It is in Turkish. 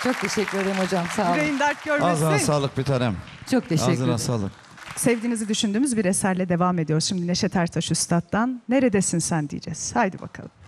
Çok teşekkür ederim hocam. Sağ olun. Yüreğin dert görmesin. Ağzına sağlık bir tanem. Çok teşekkür ederim. Ağzına sağlık. Sevdiğinizi düşündüğümüz bir eserle devam ediyoruz. Şimdi Neşet Ertaş Üstad'dan Neredesin Sen diyeceğiz. Haydi bakalım.